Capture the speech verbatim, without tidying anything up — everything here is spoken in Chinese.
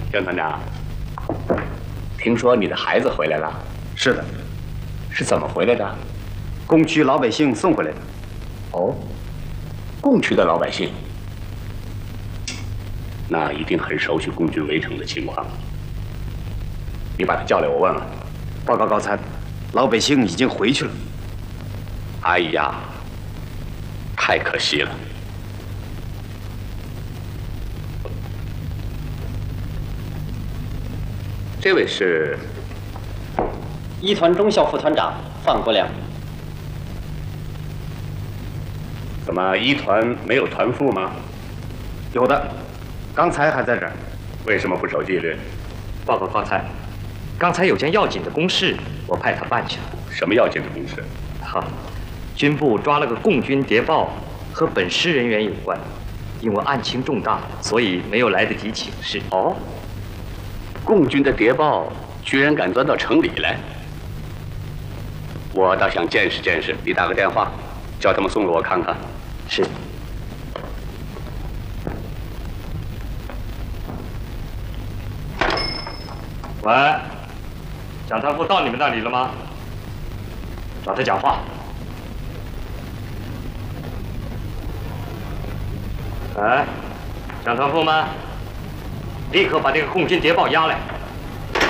江团长，听说你的孩子回来了？ 是的。 是怎么回来的？ 供区老百姓送回来的。 哦，供区的老百姓，那一定很熟悉共军围城的情况。你把他叫来，我问问。 报告高参，老百姓已经回去了。 哎呀，太可惜了。这位是一团中校副团长范国良。 怎么一团没有团副吗？ 有的，刚才还在这儿。 为什么不守纪律？ 报告高参，刚才有件要紧的公事，我派他办去了。 什么要紧的公事？ 哈，军部抓了个共军谍报，和本师人员有关。因为案情重大，所以没有来得及请示。 哦，共军的谍报居然敢钻到城里来，我倒想见识见识。你打个电话，叫他们送给我看看。 是。喂，蒋团副到你们那里了吗？找他讲话。哎，蒋团副们，立刻把这个共军谍报押来。